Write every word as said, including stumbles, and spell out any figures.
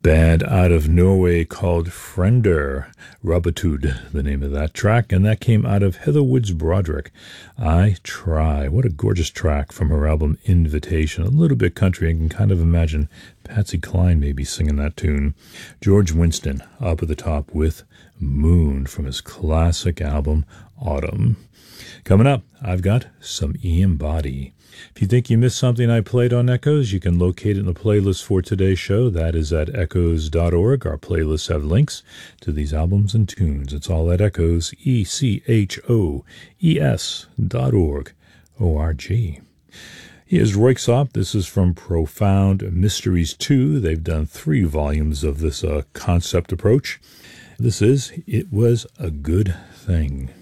band out of Norway called Frender. Robotude, the name of that track, and that came out of Heather Woods Broderick. I Try. What a gorgeous track from her album Invitation. A little bit country. I can kind of imagine Patsy Cline maybe singing that tune. George Winston up at the top with Moon from his classic album Autumn. Coming up, I've got some Ian Boddy. If you think you missed something I played on Echoes, you can locate it in the playlist for today's show. That is at echoes dot org. Our playlists have links to these albums and tunes. It's all at Echoes, E C H O E S dot org, O R G. Here's Röyksopp. This is from Profound Mysteries two. They've done three volumes of this uh, concept approach. This is It Was a Good Thing.